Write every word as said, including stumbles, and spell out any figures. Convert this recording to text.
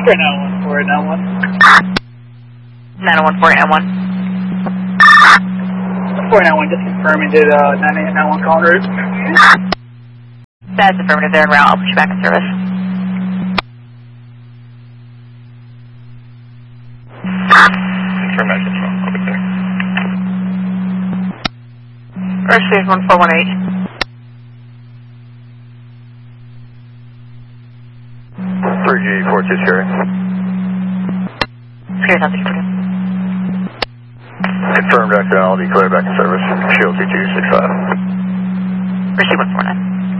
nine one four eight nine one. nine one four eight nine one. four nine one, just confirming, did uh, nine eight nine one call en route? That's affirmative, they're en route. I'll put you back in service. Confirm exit twelve, I'll be there. Airspace one four one eight. three G four two Sierra. Sierra South Dakota. Confirmed accident, I'll declare back in service. Shield two two six five. Receive one four nine.